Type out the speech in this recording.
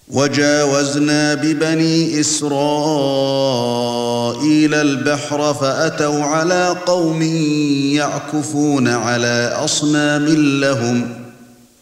وجاوزنا ببني إسرائيل البحر فأتوا على قوم يعكفون على أصنام لهم